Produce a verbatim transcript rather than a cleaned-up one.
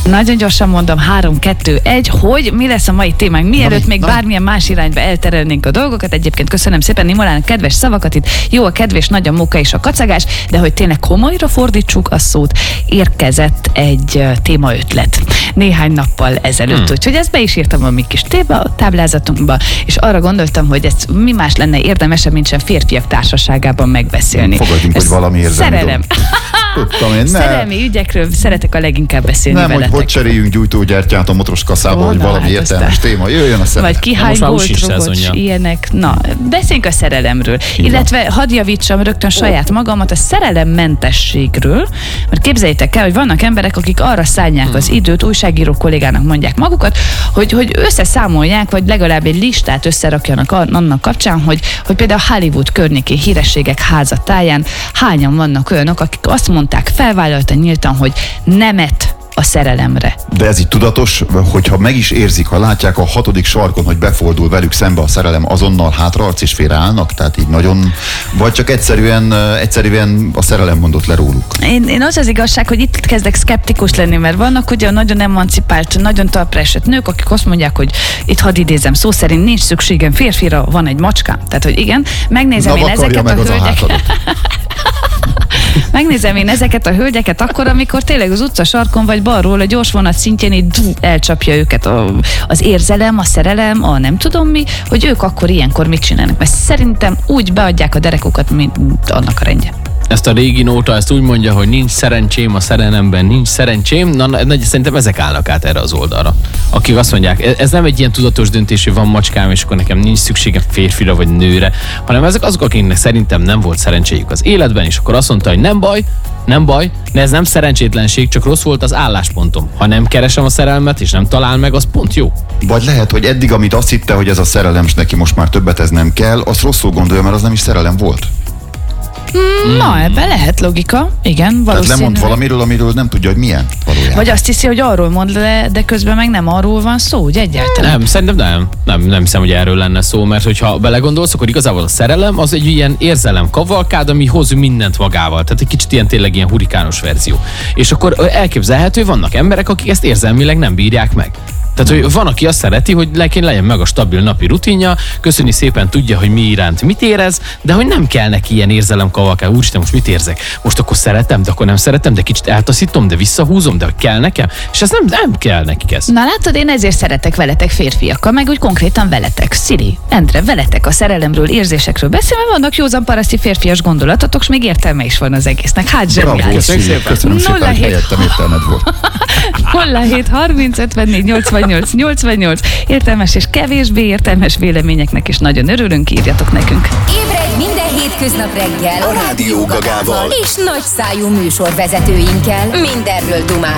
Nagyon gyorsan mondom, három, kettő, egy, hogy mi lesz a mai témánk, mielőtt még bármilyen más irányba elterelnénk a dolgokat. Egyébként köszönöm szépen Nimolának kedves szavakat, itt jó a kedves, nagy a móka és a kacagás, de hogy tényleg komolyra fordítsuk a szót, érkezett egy uh, témaötlet néhány nappal ezelőtt, hmm. úgyhogy ezt be is írtam a mi kis téma táblázatunkba, és arra gondoltam, hogy ez mi más lenne érdemesebb, mint sem férfiak társaságában megbeszélni. Fogadjunk, hogy valami érzelmi szerelem. Tudtam én, Szerelmi ügyekről szeretek a leginkább beszélni nem, veletek. Nem, hogy hogy cseréljünk gyújtógyártyát a motros kaszába, hogy valami hát értelmes aztán téma jöjjön a szerelem. Vagy ki hány volt robocs, ilyenek. Na, beszéljünk a szerelemről. Igen. Illetve hadd javítsam rögtön saját magamat a szerelemmentességről, mert képzeljétek el, hogy vannak emberek, akik arra szállják hmm. az időt, újságíró kollégának mondják magukat, hogy, hogy összeszámolják, vagy legalább egy listát összerakjanak annak kapcsán, hogy, hogy például Hollywood környéki hírességek házatáján hányan vannak olyanok, akik azt mondták felvállaltan nyíltan, hogy nemet a szerelemre. De ez így tudatos, hogyha meg is érzik, ha látják a hatodik sarkon, hogy befordul velük szembe a szerelem, azonnal hátraarc és félreállnak? Tehát így nagyon, vagy csak egyszerűen, egyszerűen a szerelem mondott le róluk? Én, én az az igazság, hogy itt kezdek szkeptikus lenni, mert vannak ugye nagyon emancipált, nagyon talpra esett nők, akik azt mondják, hogy itt hadd idézem szó szerint, nincs szükségem férfira, van egy macskám. Tehát, hogy igen, megnézem Na, én ezeket a hölgyeket. Megnézem én ezeket a hölgyeket akkor, amikor tényleg az utca sarkon vagy balról a gyors vonat szintjén így dú, elcsapja őket a, az érzelem, a szerelem, a nem tudom mi, hogy ők akkor ilyenkor mit csinálnak. Mert szerintem úgy beadják a derekukat, mint annak a rendje. Ezt a régi nóta, ezt úgy mondja, hogy nincs szerencsém a szerelemben, nincs szerencsém, na, na szerintem ezek állnak át erre az oldalra. Akik azt mondják, ez nem egy ilyen tudatos döntés, hogy van macskám, és akkor nekem nincs szükségem férfira vagy nőre, hanem ezek azok, akiknek szerintem nem volt szerencséjük az életben, és akkor azt mondta, hogy nem baj, nem baj, de ez nem szerencsétlenség, csak rossz volt az álláspontom. Ha nem keresem a szerelmet, és nem talál meg, az pont jó. Vagy lehet, hogy eddig, amit azt hitte, hogy ez a szerelem, és neki most már többet ez nem kell, azt rosszul gondolja, mert az nem is szerelem volt. Mm, na, ebben lehet logika, igen, valószínűleg. Tehát lemond valamiről, amiről nem tudja, hogy milyen valójában. Vagy azt hiszi, hogy arról mond le, de közben meg nem arról van szó, ugye egyáltalán? Nem, szerintem nem. Nem, nem hiszem, hogy erről lenne szó, mert hogyha belegondolsz, akkor igazából a szerelem az egy ilyen érzelem kavalkád, ami hoz mindent magával. Tehát egy kicsit ilyen tényleg ilyen hurikános verzió. És akkor elképzelhető, vannak emberek, akik ezt érzelmileg nem bírják meg. Tehát, hogy van, aki azt szereti, hogy legyen meg a stabil napi rutinja, köszöni szépen, tudja, hogy mi iránt mit érez, de hogy nem kell neki ilyen érzelemkavalkád. Úristen, most mit érzek? Most akkor szeretem, de akkor nem szeretem, de kicsit eltaszítom, de visszahúzom, de hogy kell nekem? És ez nem, nem kell nekik ez. Na látod, én ezért szeretek veletek férfiakkal, meg úgy konkrétan veletek. Szili, Endre, veletek a szerelemről, érzésekről beszélve, vannak józan paraszti férfias gondolatotok, és még értelme is van az egésznek. Hát zseniális. Bravo, szépen. Köszönöm szépen, hogy helyettem értelmed volt. nulla hét harminc ötvennégy nyolcvannyolc nyolcvannyolc értelmes és kevésbé értelmes véleményeknek is nagyon örülünk, írjatok nekünk. Ébredj minden hétköznap reggel a Rádió Gagával és nagyszájú műsorvezetőinkkel mindenről dumálunk.